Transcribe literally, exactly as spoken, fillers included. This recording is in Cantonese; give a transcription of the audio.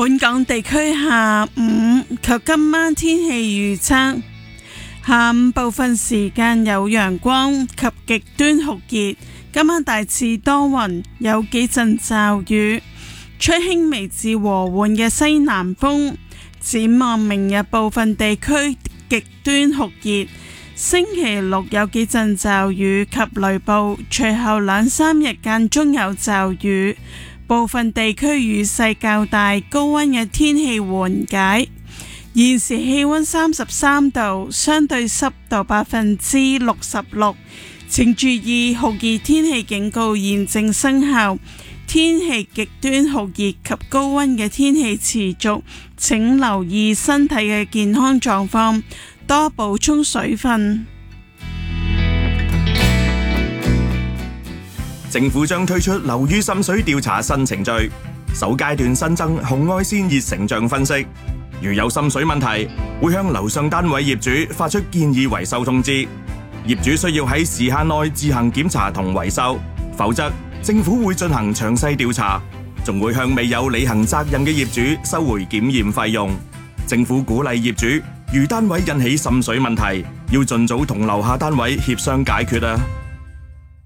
本港地區下午及今晚天氣預測：下午部分時間有陽光及極端酷熱，今晚大致多雲，有幾陣驟雨，吹輕微至和緩嘅西南風。展望明日部分地區極端酷熱，星期六有幾陣驟雨及雷暴，隨後兩三日間中有驟雨。部分地區雨勢較大，高溫嘅天氣緩解。現時氣溫三十三度，相對濕度百分之六十六。請注意酷熱天氣警告現正生效，天氣極端酷熱及高溫嘅天氣持續，請留意身體嘅健康狀況，多補充水分。 政府將推出樓宇滲水調查新程序，首階段新增紅外線熱成像分析。如有滲水問題，會向樓上單位業主發出建議維修通知。業主需要喺時限內自行檢查同維修，否則政府會進行詳細調查，仲會向未有履行責任嘅業主收回檢驗費用。政府鼓勵業主，如單位引起滲水問題，要盡早同樓下單位協商解決啊！